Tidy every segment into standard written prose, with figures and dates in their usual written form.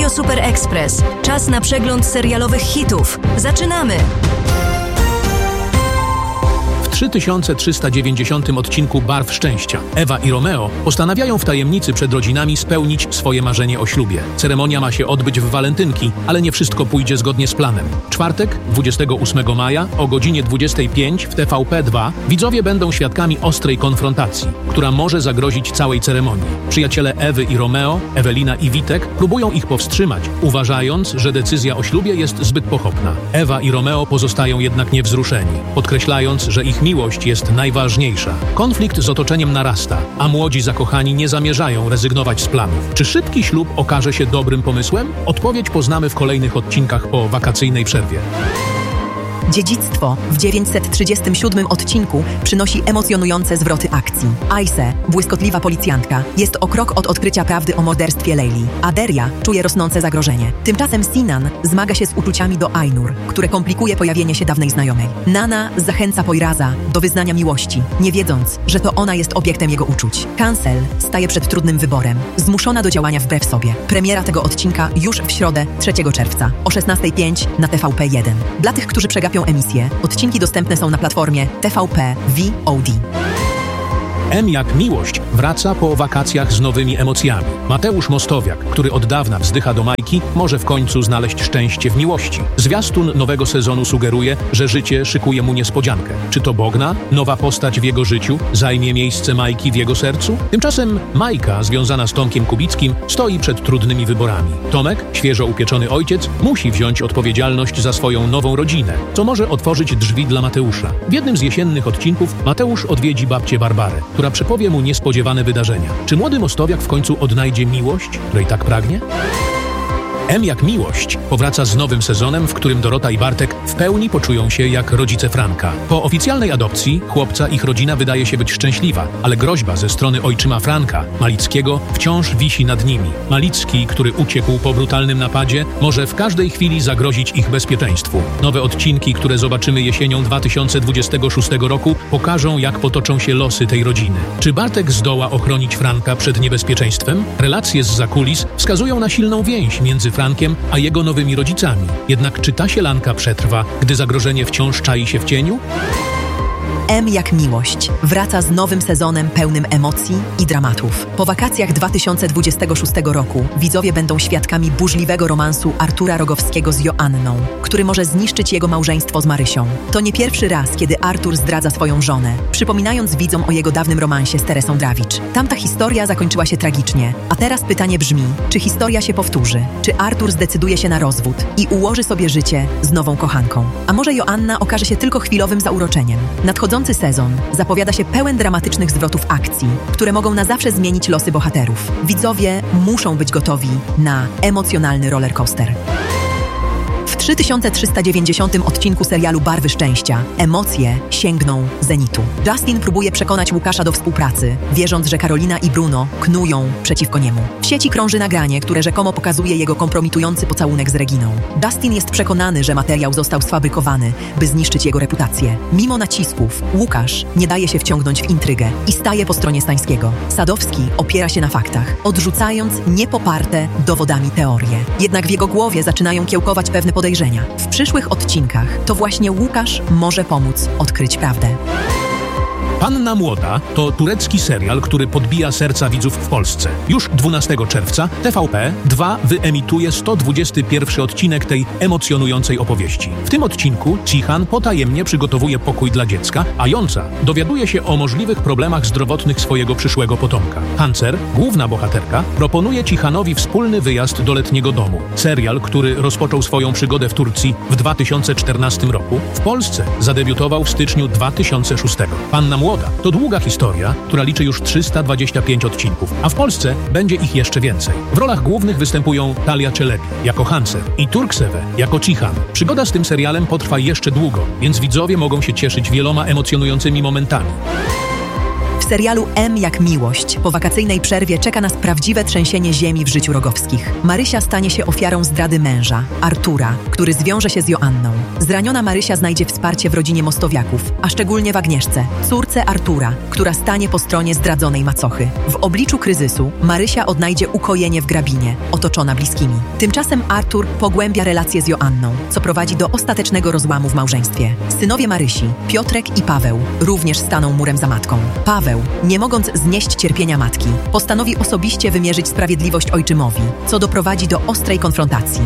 Radio Super Express. Czas na przegląd serialowych hitów. Zaczynamy! W 3390 odcinku Barw Szczęścia Ewa i Romeo postanawiają w tajemnicy przed rodzinami spełnić swoje marzenie o ślubie. Ceremonia ma się odbyć w walentynki, ale nie wszystko pójdzie zgodnie z planem. Czwartek, 28 maja o godzinie 25 w TVP2 widzowie będą świadkami ostrej konfrontacji, która może zagrozić całej ceremonii. Przyjaciele Ewy i Romeo, Ewelina i Witek, próbują ich powstrzymać, uważając, że decyzja o ślubie jest zbyt pochopna. Ewa i Romeo pozostają jednak niewzruszeni, podkreślając, że ich miłość jest najważniejsza. Konflikt z otoczeniem narasta, a młodzi zakochani nie zamierzają rezygnować z planów. Czy szybki ślub okaże się dobrym pomysłem? Odpowiedź poznamy w kolejnych odcinkach po wakacyjnej przerwie. Dziedzictwo w 937 odcinku przynosi emocjonujące zwroty akcji. Aise, błyskotliwa policjantka, jest o krok od odkrycia prawdy o morderstwie Leili, a Deria czuje rosnące zagrożenie. Tymczasem Sinan zmaga się z uczuciami do Ainur, które komplikuje pojawienie się dawnej znajomej. Nana zachęca Poiraza do wyznania miłości, nie wiedząc, że to ona jest obiektem jego uczuć. Cancel staje przed trudnym wyborem, zmuszona do działania wbrew sobie. Premiera tego odcinka już w środę 3 czerwca o 16:05 na TVP1. Dla tych, którzy przegapią emisję, odcinki dostępne są na platformie TVP VOD. M jak miłość wraca po wakacjach z nowymi emocjami. Mateusz Mostowiak, który od dawna wzdycha do Majki, może w końcu znaleźć szczęście w miłości. Zwiastun nowego sezonu sugeruje, że życie szykuje mu niespodziankę. Czy to Bogna, nowa postać w jego życiu, zajmie miejsce Majki w jego sercu? Tymczasem Majka, związana z Tomkiem Kubickim, stoi przed trudnymi wyborami. Tomek, świeżo upieczony ojciec, musi wziąć odpowiedzialność za swoją nową rodzinę, co może otworzyć drzwi dla Mateusza. W jednym z jesiennych odcinków Mateusz odwiedzi babcię Barbarę, która przepowie mu niespodziewane wydarzenia. Czy młody Mostowiak w końcu odnajdzie miłość, której tak pragnie? M jak miłość powraca z nowym sezonem, w którym Dorota i Bartek w pełni poczują się jak rodzice Franka. Po oficjalnej adopcji chłopca ich rodzina wydaje się być szczęśliwa, ale groźba ze strony ojczyma Franka, Malickiego, wciąż wisi nad nimi. Malicki, który uciekł po brutalnym napadzie, może w każdej chwili zagrozić ich bezpieczeństwu. Nowe odcinki, które zobaczymy jesienią 2026 roku, pokażą, jak potoczą się losy tej rodziny. Czy Bartek zdoła ochronić Franka przed niebezpieczeństwem? Relacje z zakulis wskazują na silną więź między Frankiem a jego nowymi rodzicami. Jednak czy ta sielanka przetrwa, gdy zagrożenie wciąż czai się w cieniu? M jak miłość wraca z nowym sezonem pełnym emocji i dramatów. Po wakacjach 2026 roku widzowie będą świadkami burzliwego romansu Artura Rogowskiego z Joanną, który może zniszczyć jego małżeństwo z Marysią. To nie pierwszy raz, kiedy Artur zdradza swoją żonę, przypominając widzom o jego dawnym romansie z Teresą Drawicz. Tamta historia zakończyła się tragicznie, a teraz pytanie brzmi, czy historia się powtórzy? Czy Artur zdecyduje się na rozwód i ułoży sobie życie z nową kochanką? A może Joanna okaże się tylko chwilowym zauroczeniem? Nadchodzący sezon zapowiada się pełen dramatycznych zwrotów akcji, które mogą na zawsze zmienić losy bohaterów. Widzowie muszą być gotowi na emocjonalny rollercoaster. W 3390 odcinku serialu Barwy Szczęścia emocje sięgną zenitu. Justin próbuje przekonać Łukasza do współpracy, wierząc, że Karolina i Bruno knują przeciwko niemu. W sieci krąży nagranie, które rzekomo pokazuje jego kompromitujący pocałunek z Reginą. Justin jest przekonany, że materiał został sfabrykowany, by zniszczyć jego reputację. Mimo nacisków, Łukasz nie daje się wciągnąć w intrygę i staje po stronie Stańskiego. Sadowski opiera się na faktach, odrzucając niepoparte dowodami teorie. Jednak w jego głowie zaczynają kiełkować pewne podejrzenia. W przyszłych odcinkach to właśnie Łukasz może pomóc odkryć prawdę. Panna Młoda to turecki serial, który podbija serca widzów w Polsce. Już 12 czerwca TVP2 wyemituje 121 odcinek tej emocjonującej opowieści. W tym odcinku Cihan potajemnie przygotowuje pokój dla dziecka, a Jąca dowiaduje się o możliwych problemach zdrowotnych swojego przyszłego potomka. Hancer, główna bohaterka, proponuje Cihanowi wspólny wyjazd do letniego domu. Serial, który rozpoczął swoją przygodę w Turcji w 2014 roku, w Polsce zadebiutował w styczniu 2006. Panna Młoda to długa historia, która liczy już 325 odcinków, a w Polsce będzie ich jeszcze więcej. W rolach głównych występują Talia Czelebi jako Hanser i Turkseve jako Cihan. Przygoda z tym serialem potrwa jeszcze długo, więc widzowie mogą się cieszyć wieloma emocjonującymi momentami. W serialu M jak miłość po wakacyjnej przerwie czeka nas prawdziwe trzęsienie ziemi w życiu Rogowskich. Marysia stanie się ofiarą zdrady męża, Artura, który zwiąże się z Joanną. Zraniona Marysia znajdzie wsparcie w rodzinie Mostowiaków, a szczególnie w Agnieszce, córce Artura, która stanie po stronie zdradzonej macochy. W obliczu kryzysu Marysia odnajdzie ukojenie w Grabinie, otoczona bliskimi. Tymczasem Artur pogłębia relacje z Joanną, co prowadzi do ostatecznego rozłamu w małżeństwie. Synowie Marysi, Piotrek i Paweł, również staną murem za matką. Paweł, nie mogąc znieść cierpienia matki, postanowi osobiście wymierzyć sprawiedliwość ojczymowi, co doprowadzi do ostrej konfrontacji.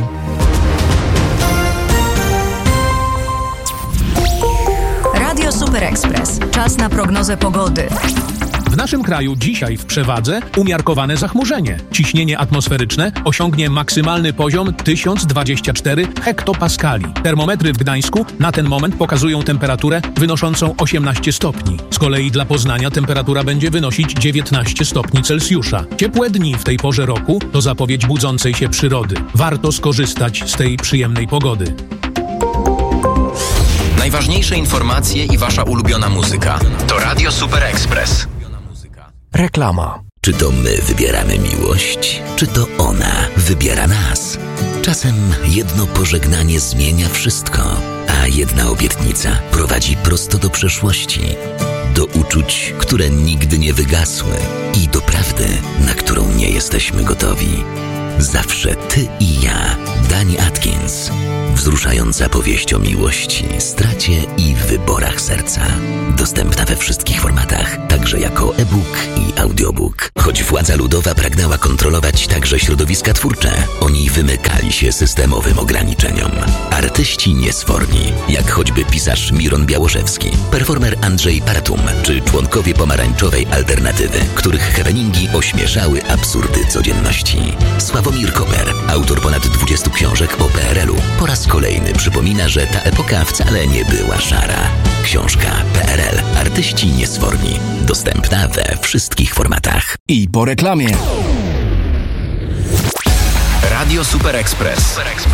Radio Super Express. Czas na prognozę pogody. W naszym kraju dzisiaj w przewadze umiarkowane zachmurzenie. Ciśnienie atmosferyczne osiągnie maksymalny poziom 1024 hektopaskali. Termometry w Gdańsku na ten moment pokazują temperaturę wynoszącą 18 stopni. Z kolei dla Poznania temperatura będzie wynosić 19 stopni Celsjusza. Ciepłe dni w tej porze roku to zapowiedź budzącej się przyrody. Warto skorzystać z tej przyjemnej pogody. Najważniejsze informacje i wasza ulubiona muzyka. To Radio Super Express. Reklama. Czy to my wybieramy miłość, czy to ona wybiera nas? Czasem jedno pożegnanie zmienia wszystko, a jedna obietnica prowadzi prosto do przeszłości, do uczuć, które nigdy nie wygasły i do prawdy, na którą nie jesteśmy gotowi. Zawsze ty i ja. Dani Atkins. Wzruszająca powieść o miłości, stracie i wyborach serca. Dostępna we wszystkich formatach, także jako e-book i audiobook. Choć władza ludowa pragnęła kontrolować także środowiska twórcze, oni wymykali się systemowym ograniczeniom. Artyści niesforni, jak choćby pisarz Miron Białoszewski, performer Andrzej Paratum, czy członkowie pomarańczowej alternatywy, których happeningi ośmieszały absurdy codzienności. Sławomir Koper, autor ponad 20 książek o PRL-u, po raz kolejny przypomina, że ta epoka wcale nie była szara. Książka PRL. Artyści niesforni. Dostępna we wszystkich formatach. I po reklamie. Radio Super Express.